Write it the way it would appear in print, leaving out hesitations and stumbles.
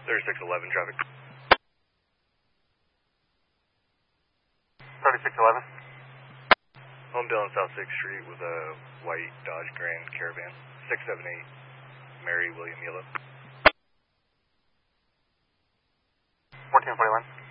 3611 traffic. 3611. Home Dillon South 6th Street with a white Dodge Grand Caravan. 678 Mary William Yellow. 1441.